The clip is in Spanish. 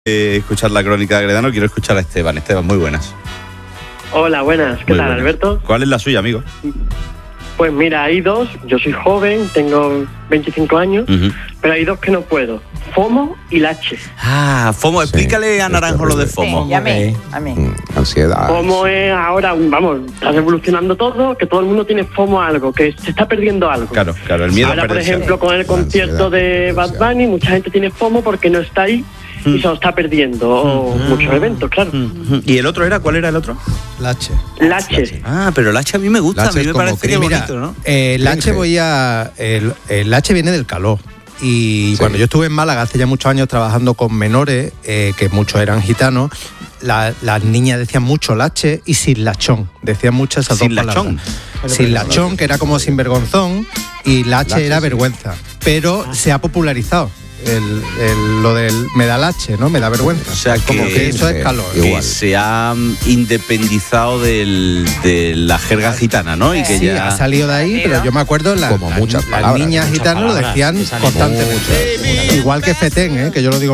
Escuchar la crónica de Agredano, quiero escuchar a Esteban. Esteban, muy buenas. Hola, buenas. ¿Qué Muy tal, buenas. Alberto? ¿Cuál es la suya, amigo? Pues mira, hay dos. Yo soy joven, tengo 25 años, pero hay dos que no puedo. FOMO y lache. Ah, FOMO. Explícale a Naranjo lo de FOMO. Sí, y a mí. Ansiedad. FOMO es ahora, vamos, está revolucionando todo, que todo el mundo tiene FOMO a algo, que se está perdiendo algo. Claro, el miedo Ahora, a por perderse. ejemplo, con el concierto de Bad Bunny, mucha gente tiene FOMO porque no está ahí y se lo está perdiendo. O muchos eventos, claro. ¿Y el otro era? ¿Cuál era el otro? Lache. Lache. Ah, pero el H a mí me gusta, Lache a mí me es como parece que es cringe. bonito, ¿no? Lache el lache viene del calor. Y Sí. cuando yo estuve en Málaga hace ya muchos años trabajando con menores, que muchos eran gitanos, las niñas decían mucho lache y sin lachón. Decían mucho esas Sin dos lachón. palabras. Sin lachón, que era como sinvergonzón, y lache era sí. vergüenza. Pero se ha popularizado lo del me da lache, ¿no? Me da vergüenza. O sea, como que eso sí, es calor. igual. Que se ha independizado de la jerga gitana, ¿no? Y que Sí, ya ha salido de ahí, pero yo me acuerdo Como muchas las palabras, niñas muchas gitanas lo palabras, decían que salen constantemente. muchas. Igual que fetén, que yo lo digo